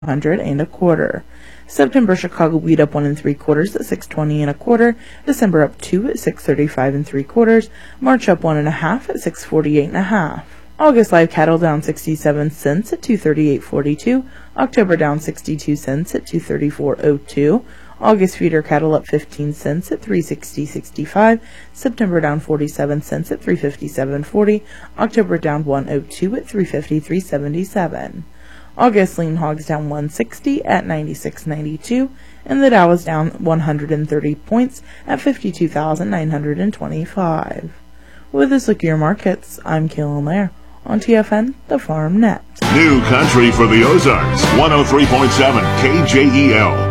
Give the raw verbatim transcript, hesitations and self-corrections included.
hundred and a quarter. September Chicago wheat up one and three quarters at six twenty and a quarter. December up two at six thirty-five and three quarters. March up one and a half at six forty-eight and a half. August live cattle down sixty-seven cents at two thirty-eight forty-two. October down sixty-two cents at two thirty-four oh two. August feeder cattle up fifteen cents at three sixty sixty-five. September down forty-seven cents at three fifty-seven forty. October down one oh two at three fifty-three seventy-seven. August lean hogs down one sixty at ninety-six ninety-two, and the Dow is down one hundred thirty points at fifty-two thousand nine hundred twenty-five. With this look at your markets, I'm Kaylin Lair on T F N, the Farm Net. New country for the Ozarks, one oh three point seven K J E L.